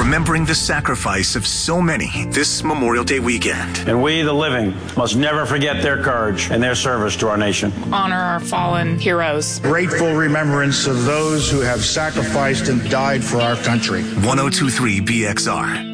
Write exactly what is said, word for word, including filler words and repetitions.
remembering the sacrifice of so many this Memorial Day weekend. And we, the living, must never forget their courage and their service to our nation. Honor our fallen heroes. Grateful remembrance of those who have sacrificed and died for our country. one oh two point three B X R.